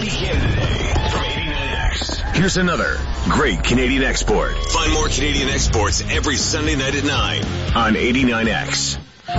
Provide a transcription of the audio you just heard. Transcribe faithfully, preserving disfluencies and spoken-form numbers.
Weekend today from eighty-nine X. Here's another great Canadian export. Find more Canadian exports every Sunday night at nine on eighty-nine X.